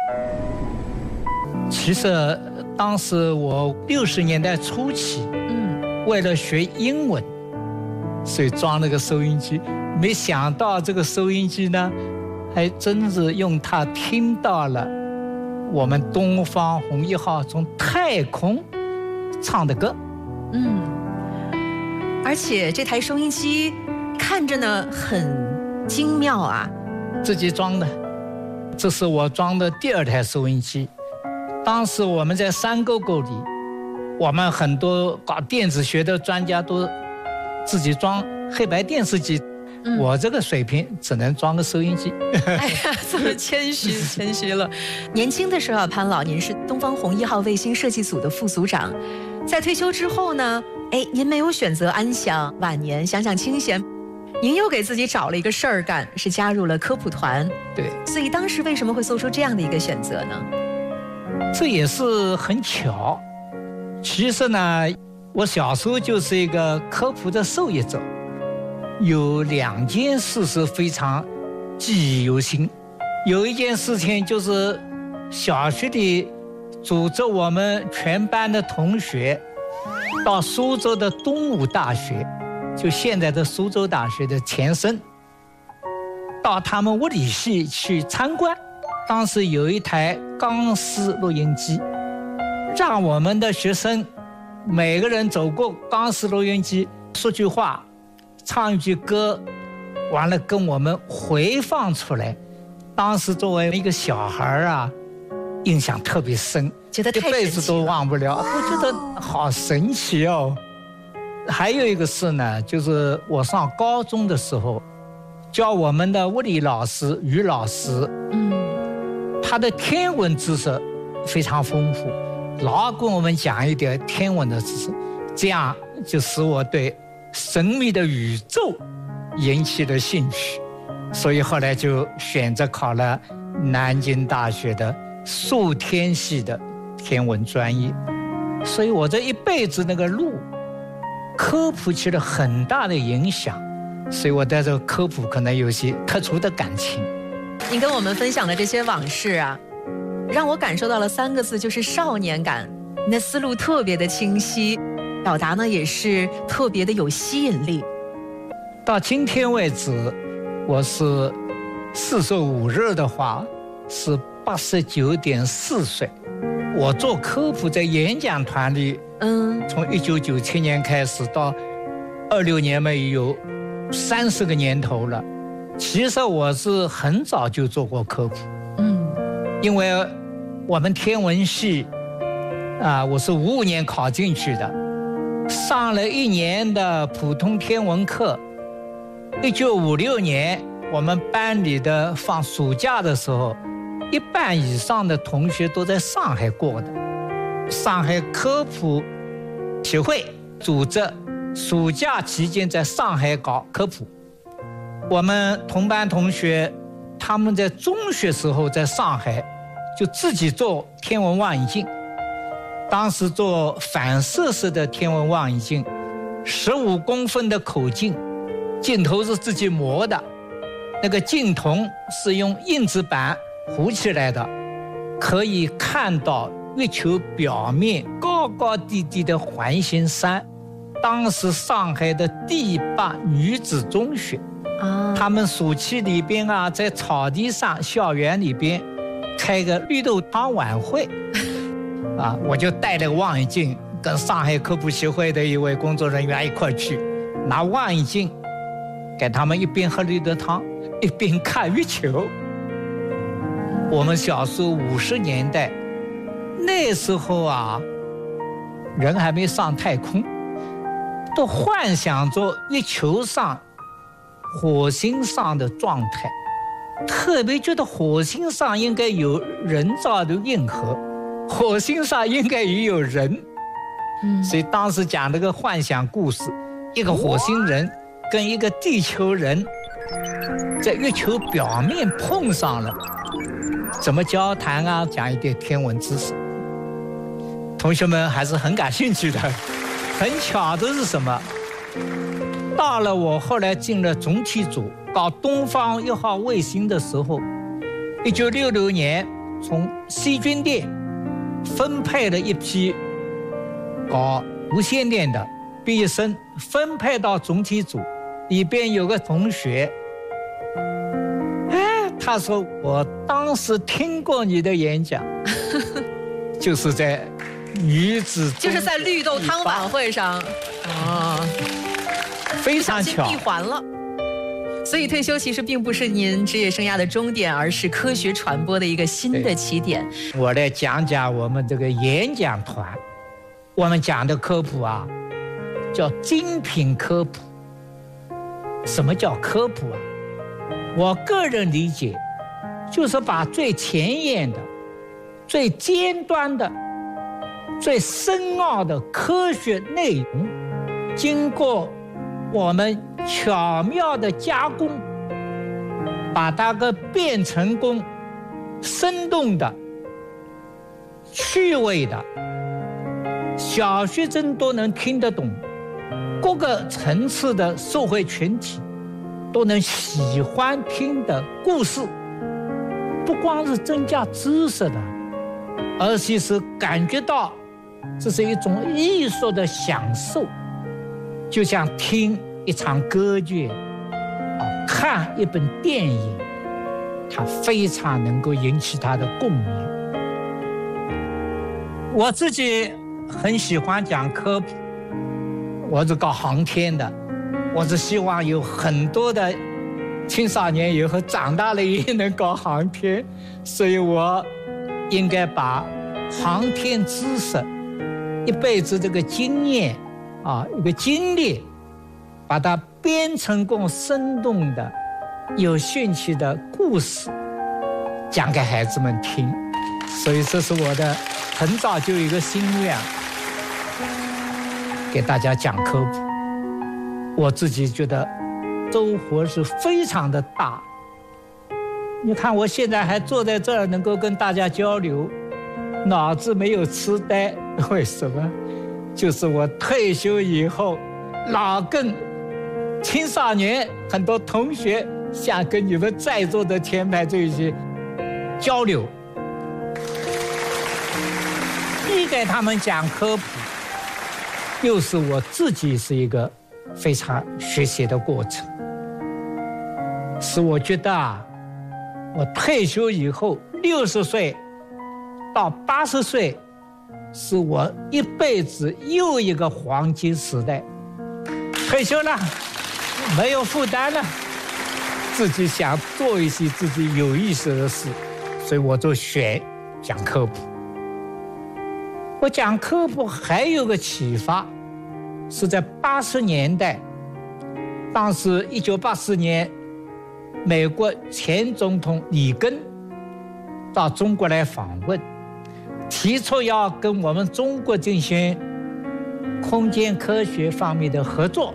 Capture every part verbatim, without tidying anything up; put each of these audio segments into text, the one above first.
其实当时我六十年代初期，嗯，为了学英文，所以装了个收音机。没想到这个收音机呢，还真是用它听到了我们东方红一号从太空唱的歌。 嗯，而且这台收音机看着呢很精妙啊。 自己装的，这是我装的第二台收音机。当时我们在山沟沟里，我们很多搞电子学的专家都自己装黑白电视机。嗯、我这个水平只能装个收音机。 哎呀，这么谦虚，谦虚了。年轻的时候，潘老您是东方红一号卫星设计组的副组长，在退休之后呢，哎，您没有选择安享晚年，享享清闲，您又给自己找了一个事儿干，是加入了科普团。 对， 所以当时为什么会做出这样的一个选择呢？ 这也是很巧。其实呢，我小时候就是一个科普的受益者。有两件事是非常记忆犹新，有一件事情就是小学里组织我们全班的同学到苏州的东吴大学，就现在的苏州大学的前身，到他们物理系去参观。当时有一台钢丝录音机，让我们的学生每个人走过钢丝录音机，说句话，唱一句歌，完了跟我们回放出来。当时作为一个小孩啊，印象特别深， 觉得太一辈子都忘不了。我觉得好神奇哦。还有一个事呢，就是我上高中的时候，教我们的物理老师于老师，嗯，他的天文知识非常丰富，老跟我们讲一点天文的知识，这样就使我对神秘的宇宙引起了兴趣，所以后来就选择考了南京大学的数天系的天文专业。所以我这一辈子那个路，科普起了很大的影响，所以我对这个科普可能有些特殊的感情。 您跟我们分享的这些往事啊，让我感受到了三个字，就是少年感。你的思路特别的清晰，表达呢也是特别的有吸引力。 到今天为止，我是四舍五入的话是八十九点四岁。我做科普在演讲团里，嗯，从一九九七年开始到二六年嘛，有三十个年头了。其实我是很早就做过科普，嗯，因为我们天文系啊，我是五五年考进去的。上了一年的普通天文课，一九五六年我们班里的放暑假的时候，一半以上的同学都在上海过的。上海科普协会组织暑假期间在上海搞科普。我们同班同学他们在中学时候在上海就自己做天文望远镜。当时做反射式的天文望远镜，十五公分的口径，镜头是自己磨的，那个镜筒是用硬纸板糊起来的，可以看到月球表面高高低低的环形山。当时上海的第八女子中学，啊，他们暑期里边啊，在草地上校园里边开个绿豆汤晚会。啊，我就带了个望远镜，跟上海科普协会的一位工作人员一块去，拿望远镜给他们一边喝绿豆汤，一边看月球。我们小时候五十年代，那时候啊，人还没上太空，都幻想着月球上、火星上的状态，特别觉得火星上应该有人造的运河。火星上应该也有人，嗯，所以当时讲这个幻想故事，一个火星人跟一个地球人在月球表面碰上了，怎么交谈啊？讲一点天文知识，同学们还是很感兴趣的。很巧的是什么？到了我后来进了总体组搞东方一号卫星的时候，一九六六年。 从细菌店分配了一批搞无线电的毕业生，分配到总体组，里边有个同学，哎，他说我当时听过你的演讲，就是在女子， 就是在绿豆汤晚会上，哦， 非常巧， 闭环了。所以退休其实并不是您职业生涯的终点，而是科学传播的一个新的起点。 我来讲讲我们这个演讲团，我们讲的科普啊，叫精品科普。什么叫科普啊？我个人理解，就是把最前沿的、最尖端的、最深奥的科学内容，经过我们巧妙的加工，把它给变成功、生动的、趣味的，小学生都能听得懂，各个层次的社会群体都能喜欢听的故事，不光是增加知识的，而且是感觉到这是一种艺术的享受，就像听一场歌剧，看一本电影，它非常能够引起他的共鸣。我自己很喜欢讲科普，我是搞航天的，我是希望有很多的青少年以后长大了也能搞航天，所以我应该把航天知识、一辈子这个经验啊，一个经历，把它编成更生动的、有兴趣的故事，讲给孩子们听。所以这是我的很早就有一个心愿，给大家讲科普。我自己觉得收获是非常的大。你看我现在还坐在这儿，能够跟大家交流，脑子没有痴呆，为什么？就是我退休以后，老跟青少年很多同学想跟你们在座的前排这些交流，一给他们讲科普，又是我自己是一个非常学习的过程，使我觉得啊，我退休以后六十岁到八十岁，是我一辈子又一个黄金时代。退休了，没有负担了，自己想做一些自己有意思的事，所以我就选讲科普。我讲科普还有个启发，是在八十年代，当时一九八四年，美国前总统里根到中国来访问，提出要跟我们中国进行空间科学方面的合作。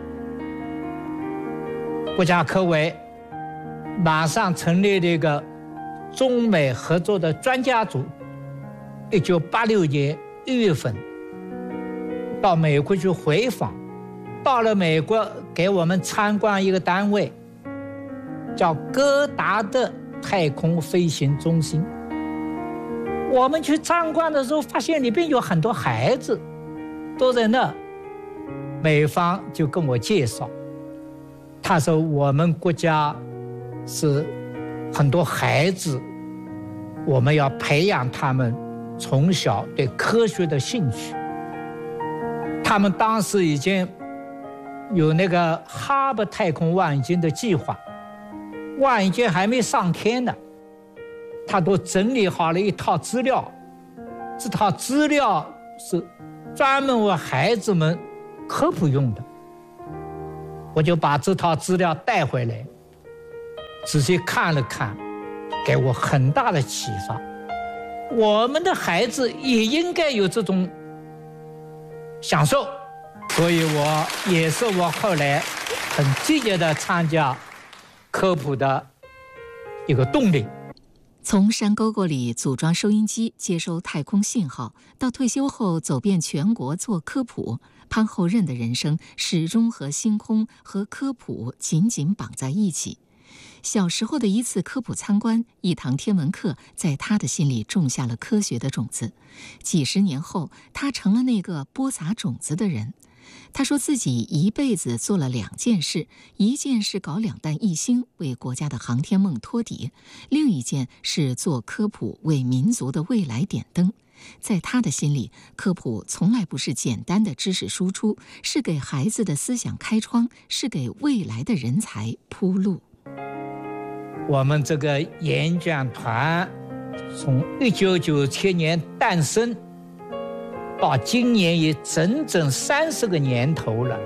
国家科委马上成立了一个中美合作的专家组。一九八六年一月份到美国去回访，到了美国给我们参观一个单位，叫戈达德太空飞行中心。我们去参观的时候，发现里边有很多孩子都在那，美方就跟我介绍，他说我们国家是很多孩子，我们要培养他们从小对科学的兴趣。他们当时已经有那个哈勃太空望远镜的计划，望远镜还没上天呢，他都整理好了一套资料，这套资料是专门为孩子们科普用的。我就把这套资料带回来，仔细看了看，给我很大的启发。我们的孩子也应该有这种享受，所以我也是我后来很积极的参加科普的一个动力。 从山沟沟里组装收音机接收太空信号，到退休后走遍全国做科普，潘厚任的人生始终和星空和科普紧紧绑在一起。 小时候的一次科普参观，一堂天文课，在他的心里种下了科学的种子。几十年后，他成了那个播撒种子的人。他说自己一辈子做了两件事，一件是搞两弹一星，为国家的航天梦托底，另一件是做科普，为民族的未来点灯。在他的心里，科普从来不是简单的知识输出，是给孩子的思想开窗，是给未来的人才铺路。 我们这个演讲团从一九九七年诞生到今年也整整三十个年头了。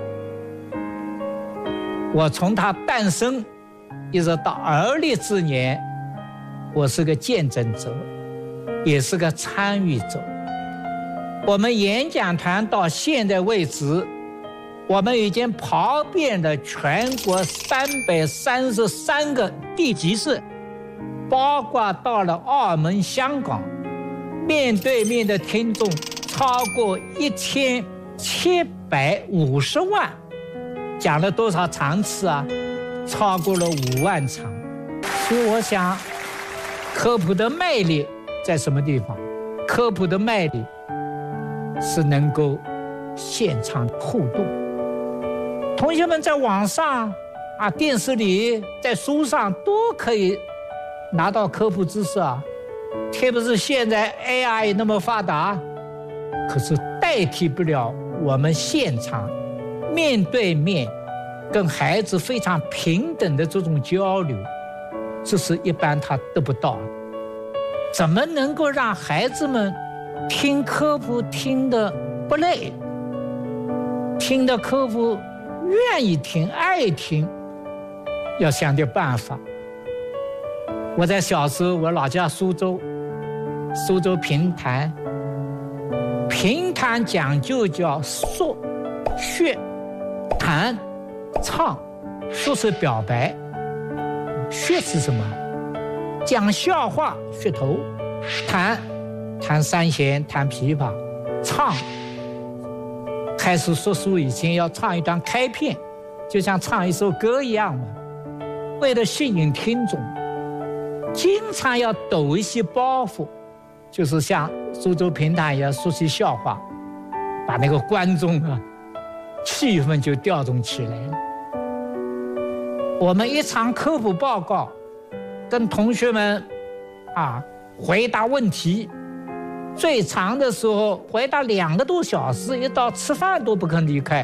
我从它诞生一直到而立之年，我是个见证者，也是个参与者。我们演讲团到现在为止，我们已经跑遍了全国三百三十三个地级市，包括到了澳门、香港，面对面的听众超过一千七百五十万，讲了多少场次啊？超过了五万场。所以我想，科普的魅力在什么地方？科普的魅力是能够现场互动。同学们在网上啊、电视里、在书上都可以拿到科普知识啊，特别是现在 A I 那么发达，可是代替不了我们现场面对面跟孩子非常平等的这种交流，这是一般他得不到的。怎么能够让孩子们听科普听得不累，听的科普愿意听、爱听，要想点办法。我在小时候，我老家苏州，苏州评弹，评弹讲究叫说、学、弹、唱。说是表白，学是什么？讲笑话，噱头；弹，弹三弦，弹琵琶；唱，开始说书以前要唱一段开篇，就像唱一首歌一样嘛。为了吸引听众，经常要抖一些包袱，就是像苏州评弹一样说些笑话，把那个观众啊气氛就调动起来了。我们一场科普报告，跟同学们啊回答问题，最长的时候回答两个多小时，一到吃饭都不肯离开。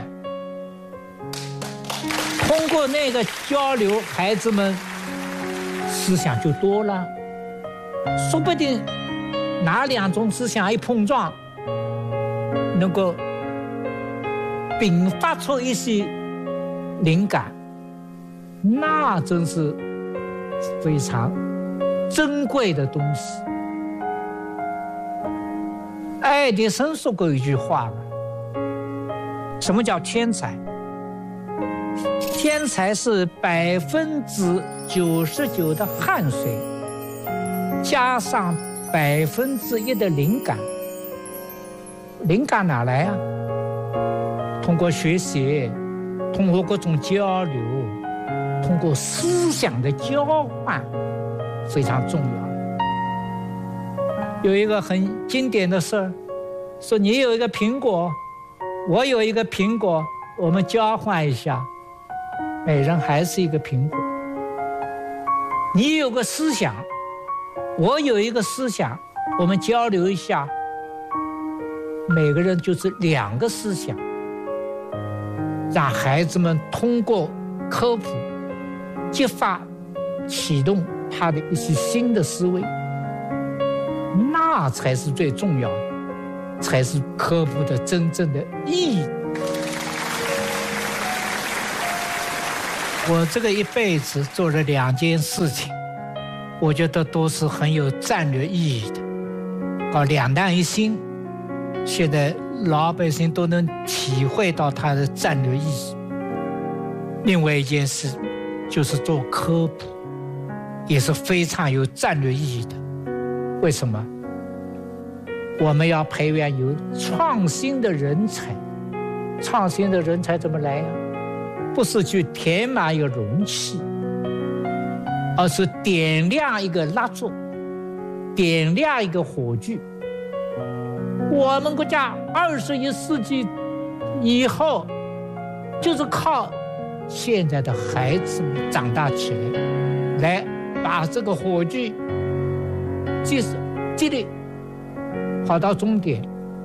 通过那个交流，孩子们思想就多了，说不定哪两种思想一碰撞，能够迸发出一些灵感，那真是非常珍贵的东西。爱迪生说过一句话，什么叫天才？天才是百分之九十九的汗水加上百分之一的灵感。灵感哪来啊？通过学习，通过各种交流，通过思想的交换，非常重要。有一个很经典的事儿，说你有一个苹果，我有一个苹果，我们交换一下，每人还是一个苹果。你有个思想，我有一个思想，我们交流一下，每个人就是两个思想。让孩子们通过科普激发启动他的一些新的思维，那才是最重要的，才是科普的真正的意义。我这个一辈子做了两件事情，我觉得都是很有战略意义的。搞两弹一星，现在老百姓都能体会到它的战略意义。另外一件事就是做科普，也是非常有战略意义的。为什么？我们要培养有创新的人才。创新的人才怎么来呀？不是去填满一个容器， 而是点亮一个蜡烛，点亮一个火炬。我们国家二十一世纪以后，就是靠现在的孩子们长大起来，来把这个火炬激激励跑到终点。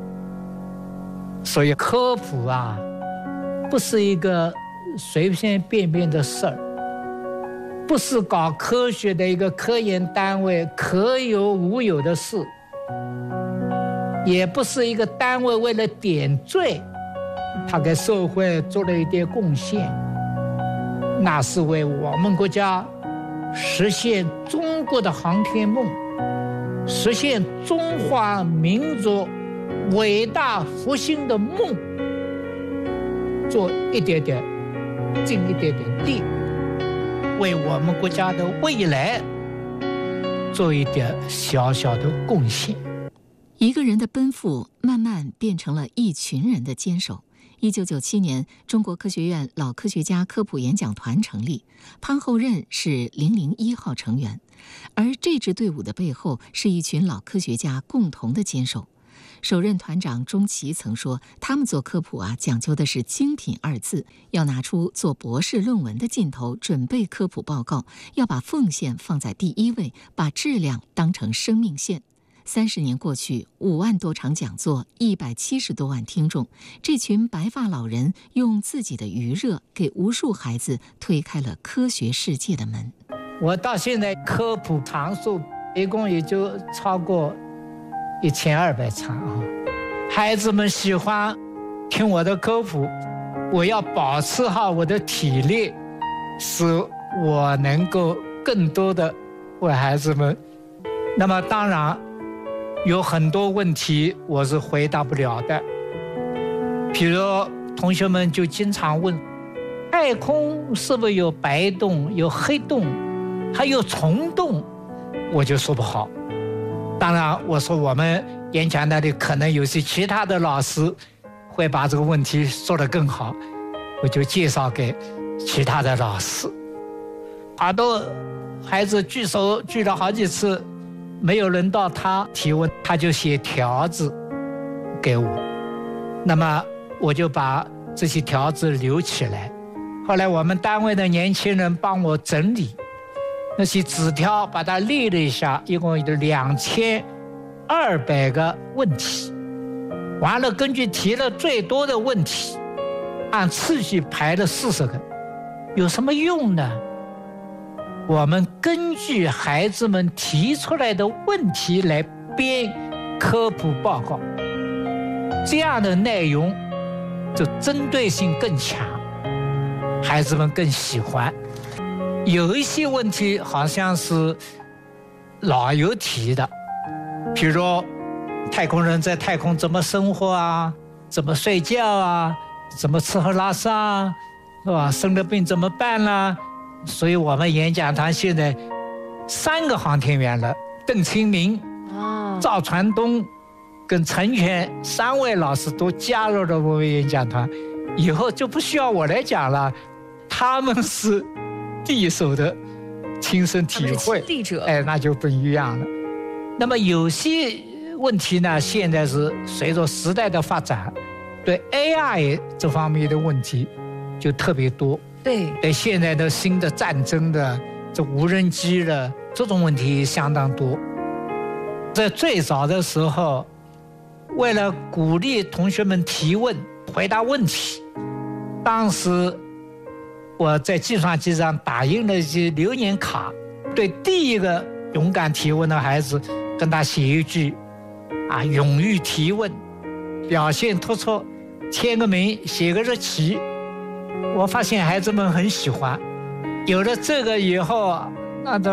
所以科普啊，不是一个随随便便的事儿，不是搞科学的一个科研单位可有无有的事，也不是一个单位为了点缀他给社会做了一点贡献，那是为我们国家实现中国的航天梦，实现中华民族伟大复兴的梦，做一点点，尽一点点力，为我们国家的未来做一点小小的贡献。 一个人的奔赴慢慢变成了一群人的坚守。一九九七年，中国科学院老科学家科普演讲团成立，潘厚任是零零一号成员，而这支队伍的背后是一群老科学家共同的坚守。首任团长钟奇曾说，他们做科普啊，讲究的是精品二字，要拿出做博士论文的劲头，准备科普报告，要把奉献放在第一位，把质量当成生命线。三十年过去，五万多场讲座，一百七十多万听众，这群白发老人用自己的余热，给无数孩子推开了科学世界的门。 我到现在科普场数一共也就超过一千二百场啊！孩子们喜欢听我的科普，我要保持好我的体力，使我能够更多的为孩子们。那么当然有很多问题我是回答不了的，比如同学们就经常问，太空是不是有白洞、有黑洞，还有虫洞？我就说不好。当然我说我们演讲那里可能有些其他的老师会把这个问题说得更好，我就介绍给其他的老师。好多孩子举手举了好几次，没有轮到他提问，他就写条子给我，那么我就把这些条子留起来。后来我们单位的年轻人帮我整理那些纸条，把它列了一下，一共有两千二百个问题。完了，根据提了最多的问题，按次序排了四十个。有什么用呢？我们根据孩子们提出来的问题来编科普报告，这样的内容就针对性更强，孩子们更喜欢。有一些问题好像是老有提的，比如太空人在太空怎么生活啊，怎么睡觉啊，怎么吃喝拉撒啊，是吧？生了病怎么办啦？所以我们演讲团现在三个航天员了，邓清明、赵传东跟陈全三位老师都加入了我们演讲团，以后就不需要我来讲了，他们是第一手的亲身体会，哎，那就不一样了。那么有些问题呢，现在是随着时代的发展，对 A I 这方面的问题就特别多。 对， 对现在的新的战争的这无人机的这种问题相当多。在最早的时候，为了鼓励同学们提问、回答问题，当时我在计算机上打印了一些留言卡，对第一个勇敢提问的孩子，跟他写一句啊，勇于提问，表现突出，签个名，写个日期。我发现孩子们很喜欢，有了这个以后，那